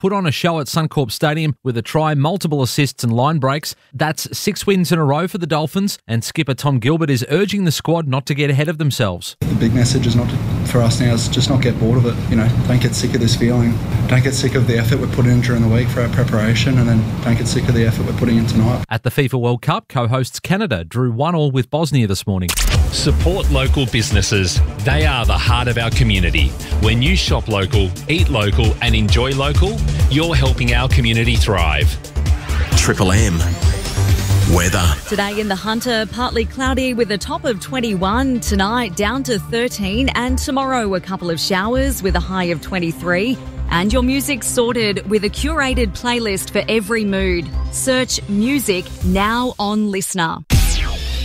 put on a show at Suncorp Stadium with a try, multiple assists and line breaks. That's 6 wins in a row for the Dolphins, and skipper Tom Gilbert is urging the squad not to get ahead of themselves. The big message is for us now is just not get bored of it. Don't get sick of this feeling. Don't get sick of the effort we're putting in during the week for our preparation, and then don't get sick of the effort we're putting in tonight. At the FIFA World Cup, co-hosts Canada drew 1-1 with Bosnia this morning. Support local businesses. They are the heart of our community. When you shop local, eat local and enjoy local, you're helping our community thrive. Triple M. Weather. Today in the Hunter, partly cloudy with a top of 21. Tonight down to 13, and tomorrow a couple of showers with a high of 23. And your music sorted with a curated playlist for every mood. Search music now on Listener.